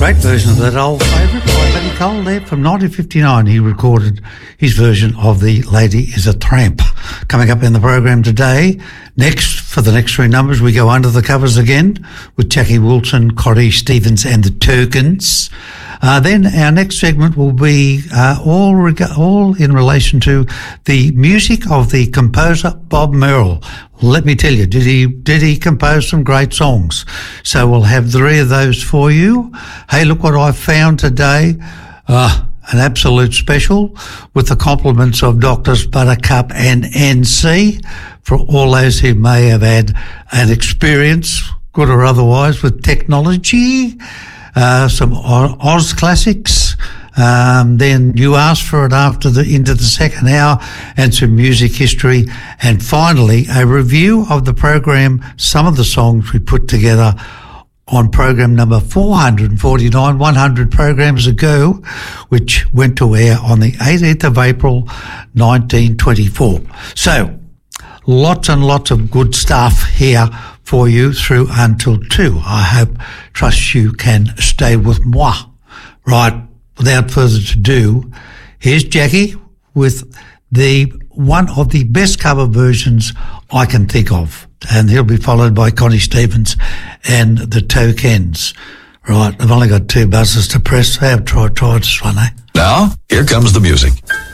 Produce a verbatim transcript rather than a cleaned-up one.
Great version of that old favourite by Buddy Cole there from nineteen fifty-nine. He recorded his version of The Lady is a Tramp. Coming up in the program today, next, for the next three numbers, we go under the covers again with Jackie Wilson, Corey Stevens and the Turkins. Uh, then our next segment will be uh, all reg- all in relation to the music of the composer Bob Merrill. Let me tell you, did he did he compose some great songs? So we'll have three of those for you. Hey, look what I found today. Uh, an absolute special with the compliments of Doctors Buttercup and N C for all those who may have had an experience, good or otherwise, with technology. Uh, some Oz classics. Um, then you asked for it after the into the second hour, and some music history, and finally a review of the program. Some of the songs we put together on program number four hundred forty-nine, one hundred programs ago, which went to air on the eighteenth of April, nineteen twenty-four. So, lots and lots of good stuff here for you through until two. I hope, trust you can stay with moi. Right, without further ado, here's Jackie with the one of the best cover versions I can think of. And he'll be followed by Connie Stevens and the Tokens. Right, I've only got two buzzers to press. Have try, try this one, eh? Now, here comes the music.